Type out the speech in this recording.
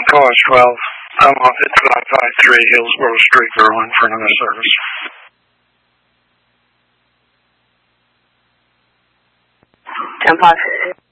College 12. I'm off at 553 Hillsborough Street, Berlin for another service. Ten 5.